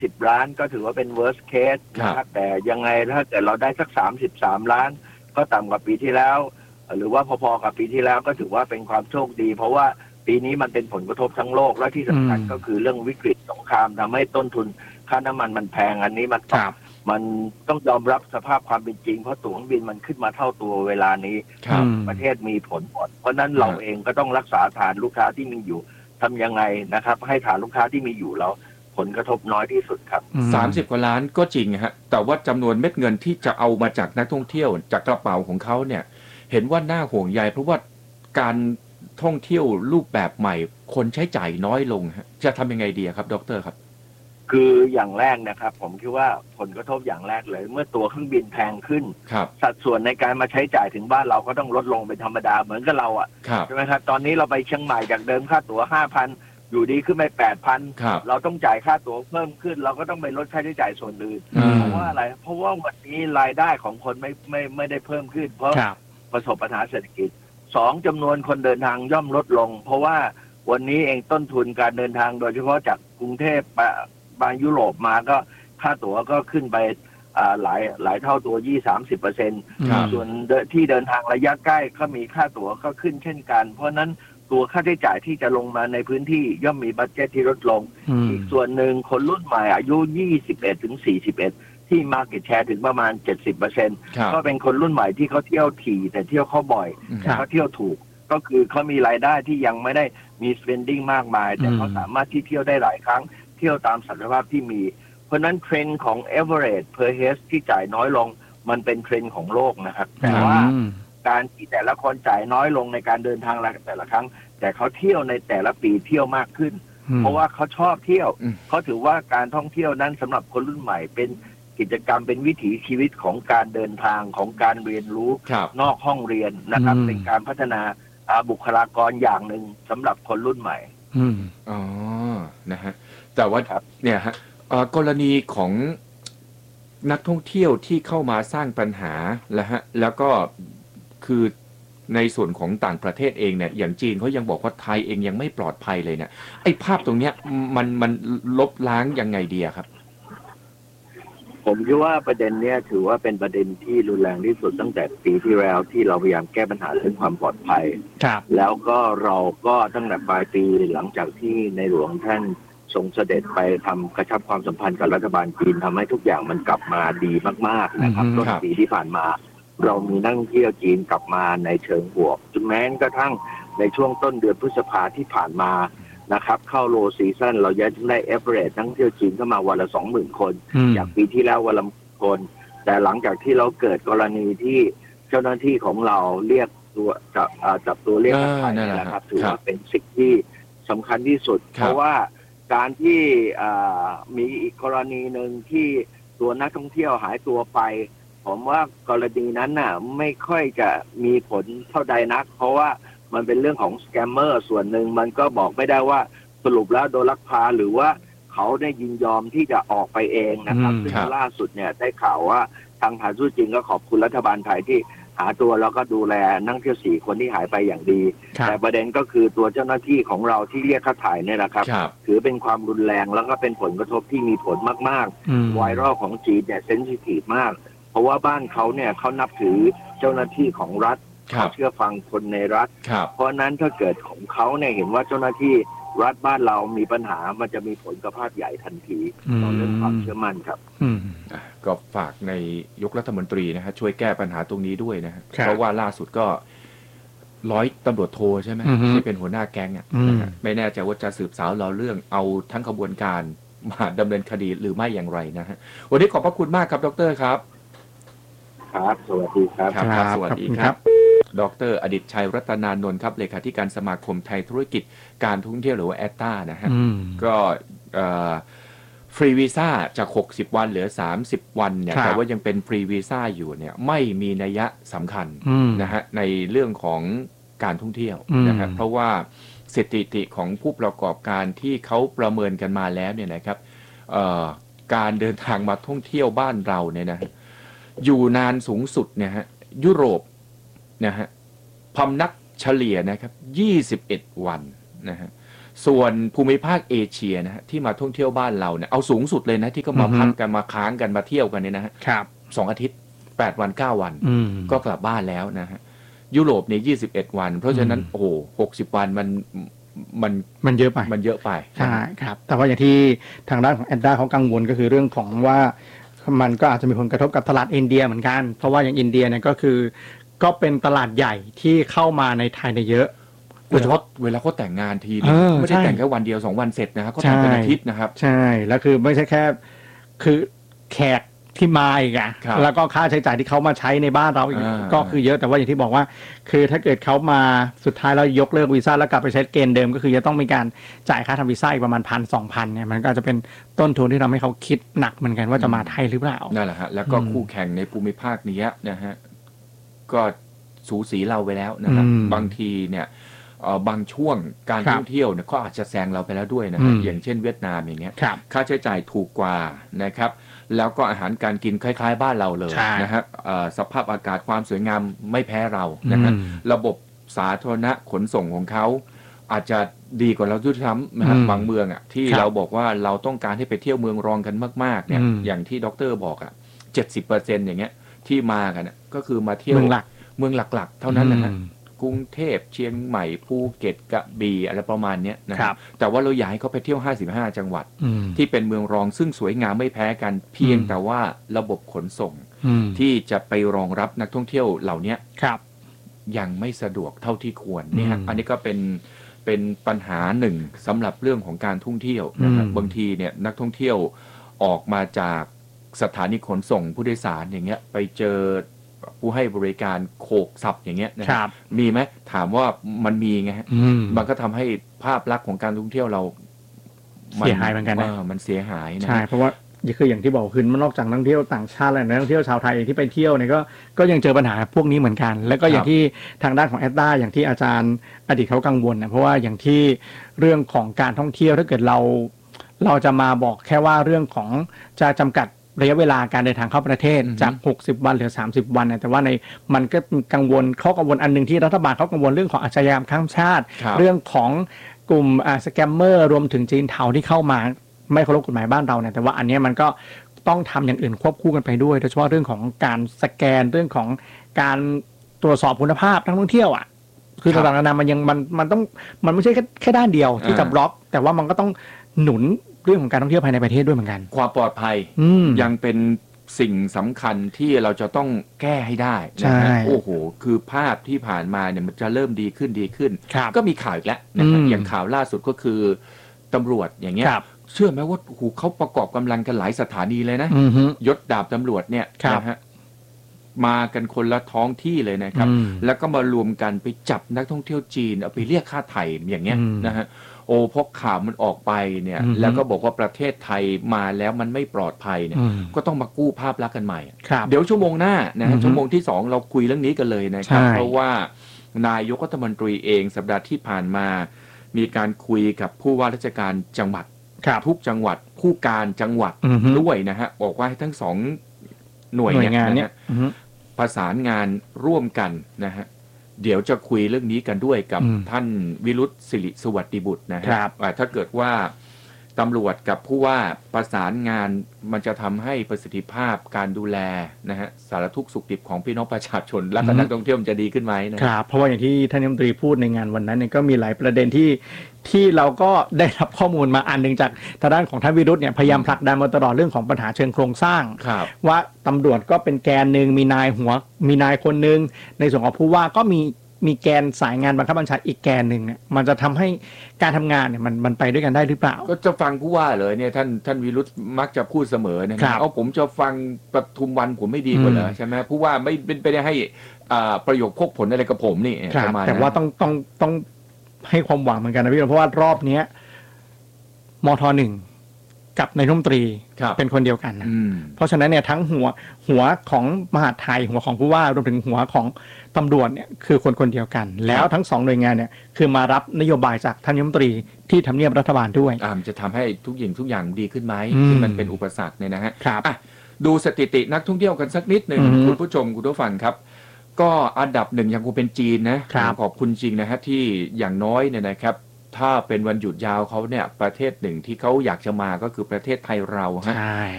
10 ล้านก็ถือว่าเป็น worst case นะครับแต่ยังไงถ้าเกิดเราได้สัก33 ล้านก็ต่ำกว่าปีที่แล้วหรือว่าพอๆกับปีที่แล้วก็ถือว่าเป็นความโชคดีเพราะว่าปีนี้มันเป็นผลกระทบทั้งโลกและที่สำคัญก็คือเรื่องวิกฤตสงครามทำให้ต้นทุนค่าน้ำมันมันแพงอันนี้มันต้องยอมรับสภาพความเป็นจริงเพราะตั๋วเครื่องบินมันขึ้นมาเท่าตัวเวลานี้ประเทศมีผลหมดเพราะนั้นเราเองก็ต้องรักษาฐานลูกค้าที่มีอยู่ทำยังไงนะครับให้ฐานลูกค้าที่มีอยู่แล้วผลกระทบน้อยที่สุดครับ 30 กว่าล้านก็จริงฮะแต่ว่าจำนวนเม็ดเงินที่จะเอามาจากนักท่องเที่ยวจากกระเป๋าของเขาเนี่ยเห็นว่าน่าห่วงใยเพราะว่าการท่องเที่ยวรูปแบบใหม่คนใช้จ่ายน้อยลงฮะจะทำยังไงดีครับดร.ครับคืออย่างแรกนะครับผมคิดว่าผลกระทบอย่างแรกเลยเมื่อตั๋วเครื่องบินแพงขึ้นสัดส่วนในการมาใช้จ่ายถึงบ้านเราก็ต้องลดลงเป็นธรรมดาเหมือนกับเราอ่ะใช่ไหมครับตอนนี้เราไปเชียงใหม่จากเดิมค่าตั๋ว 5,000 อยู่ดีขึ้นไป 8,000 เราต้องจ่ายค่าตั๋วเพิ่มขึ้นเราก็ต้องไปลดค่าใช้จ่ายส่วนอื่นเพราะว่าอะไรเพราะว่าวันนี้รายได้ของคนไม่ได้เพิ่มขึ้นเพราะประสบปัญหาเศรษฐกิจ2จำนวนคนเดินทางย่อมลดลงเพราะว่าวันนี้เองต้นทุนการเดินทางโดยเฉพาะจากกรุงเทพบางยุโรปมาก็ค่าตั๋วก็ขึ้นไปหลายเท่าตัว 20-30% ส่วนที่เดินทางระยะใกล้ก็มีค่าตั๋วก็ขึ้นเช่นกันเพราะนั้นตัวค่าใช้จ่ายที่จะลงมาในพื้นที่ย่อมมีบัดเจ็ตที่ลดลงอีกส่วนหนึ่งคนรุ่นใหม่อายุ 21-41 ที่ market share ถึงประมาณ 70% ก็เป็นคนรุ่นใหม่ที่เขาเที่ยวถี่แต่เที่ยวเข้าบ่อยแต่เขาเที่ยวถูกก็คือเขามีรายได้ที่ยังไม่ได้มี spending มากมายแต่เขาสามารถที่เที่ยวได้หลายครั้งเที่ยวตามศักยภาพที่มีเพราะนั้นเทรนด์ของ average per head ที่จ่ายน้อยลงมันเป็นเทรนด์ของโลกนะครับแต่ว่าการที่แต่ละคนจ่ายน้อยลงในการเดินทางแต่ละครั้งแต่เขาเที่ยวในแต่ละปีเที่ยวมากขึ้นเพราะว่าเขาชอบเที่ยวเขาถือว่าการท่องเที่ยวนั้นสำหรับคนรุ่นใหม่เป็นกิจกรรมเป็นวิถีชีวิตของการเดินทางของการเรียนรู้นอกห้องเรียนนะครับเป็นการพัฒนาบุคลากรอย่างหนึ่งสำหรับคนรุ่นใหม่อ๋อนะฮะแต่ว่าเนี่ยฮะกรณีของนักท่องเที่ยวที่เข้ามาสร้างปัญหาแล้วก็คือในส่วนของต่างประเทศเองเนี่ยอย่างจีนเขายังบอกว่าไทยเองยังไม่ปลอดภัยเลยเนี่ยไอ้ภาพตรงเนี้ยมันลบล้างยังไงดีครับผมคิดว่าประเด็นเนี้ยถือว่าเป็นประเด็นที่รุนแรงที่สุดตั้งแต่ปีที่แล้วที่เราพยายามแก้ปัญหาเรื่องความปลอดภัยแล้วก็เราก็ตั้งแต่ปลายปีหลังจากที่ในหลวงท่านทรงเสด็จไปทำกระชับความสัมพันธ์กับรัฐบาลจีนทำให้ทุกอย่างมันกลับมาดีมากๆนะครับต้นปีที่ผ่านมาเรามีนักท่องเที่ยวจีนกลับมาในเชิงบวกจนแม้กระทั่งในช่วงต้นเดือนพฤษภาที่ผ่านมานะครับเข้าโลซีซั่นเรายังได้เอเวอเรจนักท่องเที่ยวจีนเข้ามาวันละ 20,000 คนจากปีที่แล้ววันละคนแต่หลังจากที่เราเกิดกรณีที่เจ้าหน้าที่ของเราเรียกตัวจับตัวเรียกค่าไถ่นะครับถือว่าเป็นสิ่งที่สำคัญที่สุดเพราะว่าการที่มีอีกกรณีหนึ่งที่ตัวนักท่องเที่ยวหายตัวไปผมว่ากรณีนั้นน่ะไม่ค่อยจะมีผลเท่าใดนักเพราะว่ามันเป็นเรื่องของสแกมเมอร์ส่วนหนึ่งมันก็บอกไม่ได้ว่าสรุปแล้วโดนลักพาหรือว่าเขาได้ยินยอมที่จะออกไปเองนะครับซึ่งล่าสุดเนี่ยได้ข่าวว่าทางสถานทูตจีนก็ขอบคุณรัฐบาลไทยที่หาตัวแล้วก็ดูแลนักเที่ยว4 คนที่หายไปอย่างดีแต่ประเด็นก็คือตัวเจ้าหน้าที่ของเราที่เรียกค่าถ่ายเนี่ยนะครับถือเป็นความรุนแรงแล้วก็เป็นผลกระทบที่มีผลมากๆไวรัลของจีนเนี่ยเซนซิทีฟมากเพราะว่าบ้านเขาเนี่ยเขานับถือเจ้าหน้าที่ของรัฐเขาเชื่อฟังคนในรัฐเพราะนั้นถ้าเกิดของเขาเนี่ยเห็นว่าเจ้าหน้าที่รัฐบ้านเรามีปัญหามันจะมีผลกับภาพใหญ่ทันทีต่อเรื่องความเชื่อมั่นครับก็ฝากในยกรัฐมนตรีนะฮะช่วยแก้ปัญหาตรงนี้ด้วยนะฮะเพราะว่าล่าสุดก็100 ตำรวจโทใช่ไหมที่เป็นหัวหน้าแก๊งไม่แน่ใจว่าจะสืบสาวเราเรื่องเอาทั้งขบวนการมาดำเนินคดีหรือไม่อย่างไรนะฮะวันนี้ขอบพระคุณมากครับดร.ครับครับสวัสดีครับสวัสดีครับดร.อดิษฐ์ชัยรัตนานนท์ครับเลขาธิการสมาคมไทยธุรกิจการท่องเที่ยวหรือว่าแอตตานะฮะก็ฟรีวีซ่าจาก60 วันเหลือ30 วันเนี่ยแต่ว่ายังเป็นฟรีวีซ่าอยู่เนี่ยไม่มีนัยสำคัญนะฮะในเรื่องของการท่องเที่ยวนะฮะเพราะว่าสถิติของผู้ประกอบการที่เขาประเมินกันมาแล้วเนี่ยนะครับการเดินทางมาท่องเที่ยวบ้านเราเนี่ยนะอยู่นานสูงสุดเนี่ยฮะยุโรปนะฮะพำนักเฉลี่ยนะครับ21 วันนะฮะส่วนภูมิภาคเอเชียนะฮะที่มาท่องเที่ยวบ้านเราเนี่ยเอาสูงสุดเลยนะที่ก็มาพักกันมาค้างกันมาเที่ยวกันเนี่ยนะฮะ2 อาทิตย์8 วัน 9 วันก็กลับบ้านแล้วนะฮะยุโรปเนี่ย21 วันเพราะฉะนั้นโอ้โห60 วันมันเยอะไปใช่ครับแต่ว่าอย่างที่ทางด้านของแอนด้าเขากังวลก็คือเรื่องของว่ามันก็อาจจะมีผลกระทบกับตลาดอินเดียเหมือนกันเพราะว่าอย่างอินเดียเนี่ยก็เป็นตลาดใหญ่ที่เข้ามาในไทยเนี่ยเยอะโดยเฉพาะเวลาเขาแต่งงานทีนึงไม่ได้แต่งแค่วันเดียว2 วันเสร็จนะครับเขาแต่งเป็นอาทิตย์นะครับใช่แล้วคือไม่ใช่แค่คือแขกที่มาอีกแล้วก็ค่าใช้จ่ายที่เขามาใช้ในบ้านเราอีกก็คือเยอะแต่ว่าอย่างที่บอกว่าคือถ้าเกิดเขามาสุดท้ายแล้วยกเลิกวีซ่าแล้วกลับไปใช้เกณฑ์เดิมก็คือจะต้องมีการจ่ายค่าทำวีซ่าอีกประมาณ 1,000-2,000 เนี่ยมันก็จะเป็นต้นทุนที่ทำให้เขาคิดหนักเหมือนกันว่าจะมาไทยหรือเปล่านั่นแหละฮะแล้วก็คู่แข่งในภูมิภาคนี้นะฮะก็สูสีเราไปแล้วนะครับบางทีเนี่ยบางช่วงการท่องเที่ยวเนี่ยก็อาจจะแซงเราไปแล้วด้วยนะฮะอย่างเช่นเวียดนามอย่างเงี้ยค่าใช้จ่ายถูกกว่านะครับแล้วก็อาหารการกินคล้ายๆบ้านเราเลยนะฮะสภาพอากาศความสวยงามไม่แพ้เรานะฮะระบบสาธารณะขนส่งของเขาอาจจะดีกว่าเราด้วยซ้ำนะฮะบางเมืองอ่ะที่เราบอกว่าเราต้องการให้ไปเที่ยวเมืองรองกันมากๆเนี่ยอย่างที่ดร.บอกอ่ะ 70% อย่างเงี้ยที่มากันก็คือมาเที่ยวเมืองหลักๆเท่านั้นนะฮะกรุงเทพเชียงใหม่ภูเก็ตกระบี่อะไรประมาณนี้นะครับแต่ว่าเราอยากให้เขาไปเที่ยว55 จังหวัดที่เป็นเมืองรองซึ่งสวยงามไม่แพ้กันเพียงแต่ว่าระบบขนส่งที่จะไปรองรับนักท่องเที่ยวเหล่านี้ยังไม่สะดวกเท่าที่ควรนี่ฮะอันนี้ก็เป็นปัญหาหนึ่งสำหรับเรื่องของการท่องเที่ยวนะครับบางทีเนี่ยนักท่องเที่ยวออกมาจากสถานีขนส่งผู้โดยสารอย่างเงี้ยไปเจอผู้ให้บริการโขกสับอย่างเงี้ยนะครับมีไหมถามว่ามันมีไงฮะมันก็ทำให้ภาพลักษณ์ของการท่องเที่ยวเราเสียหายเหมือนกันนะมันเสียหายนะใช่เพราะว่าคืออย่างที่บอกคือนอกจากนักท่องเที่ยวต่างชาติแล้วนักท่องเที่ยวชาวไทยที่ไปเที่ยวเนี่ยก็ยังเจอปัญหาพวกนี้เหมือนกันแล้วก็อย่างที่ทางด้านของแอดด้าอย่างที่อาจารย์อดีตเขากังวลนะเพราะว่าอย่างที่เรื่องของการท่องเที่ยวถ้าเกิดเราจะมาบอกแค่ว่าเรื่องของจะจำกัดระยะเวลาการเดินทางเข้าประเทศจาก60 วันเหลือ30 วันแต่ว่าในมันก็กังวลอันนึงที่รัฐบาลเขากังวลเรื่องของอาชญากรรมข้ามชาติเรื่องของกลุ่มสแกมเมอร์รวมถึงจีนเทาที่เข้ามาไม่เคารพกฎหมายบ้านเราเนี่ยแต่ว่าอันนี้มันก็ต้องทำอย่างอื่นควบคู่กันไปด้วยโดยเฉพาะเรื่องของการสแกนเรื่องของการตรวจสอบคุณภาพนักท่องเที่ยวคือต่างๆนานามันไม่ใช่แค่ด้านเดียวที่จะบล็อกแต่ว่ามันก็ต้องหนุนเรื่องของการท่องเที่ยวภายในประเทศด้วยเหมือนกันความปลอดภัยยังเป็นสิ่งสำคัญที่เราจะต้องแก้ให้ได้นะฮะโอ้โหคือภาพที่ผ่านมาเนี่ยมันจะเริ่มดีขึ้นก็มีข่าวอีกแล้วนะฮะอย่างข่าวล่าสุดก็คือตำรวจอย่างเงี้ยเชื่อไหมว่าเขาประกอบกำลังกันหลายสถานีเลยนะยศดาบตำรวจเนี่ยนะฮะมากันคนละท้องที่เลยนะครับแล้วก็มารวมกันไปจับนักท่องเที่ยวจีนเอาไปเรียกค่าไถ่อย่างเงี้ยนะฮะโอ้พอข่าวมันออกไปเนี่ยแล้วก็บอกว่าประเทศไทยมาแล้วมันไม่ปลอดภัยเนี่ยก็ต้องมากู้ภาพลักษณ์กันใหม่เดี๋ยวชั่วโมงหน้านะฮะชั่วโมงที่2เราคุยเรื่องนี้กันเลยนะครับเพราะว่านายกรัฐมนตรีเองสัปดาห์ที่ผ่านมามีการคุยกับผู้ว่าราชการจังหวัดทุกจังหวัดผู้การจังหวัดด้วยนะฮะบอกว่าให้ทั้ง2หน่วยงานเนี่ยประสานงานร่วมกันนะฮะเดี๋ยวจะคุยเรื่องนี้กันด้วยกับท่านวิรุธศิริสวัสดิบุตรนะฮะถ้าเกิดว่าตำรวจกับผู้ว่าประสานงานมันจะทำให้ประสิทธิภาพการดูแลนะฮะสารทุกข์สุขดิบของพี่น้องประชาชนและนักท่องเที่ยวจะดีขึ้นไหมนะครับเพราะว่าอย่างที่ท่านรัฐมนตรีพูดในงานวันนั้นเนี่ยก็มีหลายประเด็นที่เราก็ได้รับข้อมูลมาอันนึงจากทางด้านของท่านวิรุธเนี่ยพยายามผลักดันมาตลอดเรื่องของปัญหาเชิงโครงสร้างว่าตำรวจก็เป็นแกนหนึ่งมีนายคนหนึ่งในส่วนของผู้ว่าก็มีแกนสายงานบังคับบัญชาอีกแกนหนึ่งเนี่ยมันจะทำให้การทำงานเนี่ยมันไปด้วยกันได้หรือเปล่าก็จะฟังผู้ว่าเลยเนี่ยท่านวิรุธมักจะพูดเสมอนะครับเอาผมจะฟังปทุมวันผมไม่ดีกว่าเหรอใช่ไหมผู้ว่าไม่เป็นไปได้ให้ประโยคพกผลอะไรกับผมนี่ประมาณแต่ว่าต้องให้ความหวังเหมือนกันนะพี่เพราะว่ารอบนี้มท.1กับนายรัฐมนตรีเป็นคนเดียวกันนะเพราะฉะนั้นเนี่ยทั้งหัวของมหาดไทยหัวของผู้ว่ารวมถึงหัวของตำรวจเนี่ยคือคนเดียวกันแล้วทั้ง2หน่วยงานเนี่ยคือมารับนโยบายจากท่านรัฐมนตรีที่ทำเนียบรัฐบาลด้วยจะทำให้ทุกอย่างดีขึ้นไหมที่มันเป็นอุปสรรคเนี่ยนะฮะดูสถิตินักท่องเที่ยวกันสักนิดหนึ่งคุณผู้ชมคุณผู้ฟังครับก็อันดับ1ยังคงเป็นจีนนะขอบคุณจริงนะฮะที่อย่างน้อยเนี่ยนะครับถ้าเป็นวันหยุดยาวเขาเนี่ยประเทศหนึ่งที่เขาอยากจะมาก็คือประเทศไทยเราฮะใช่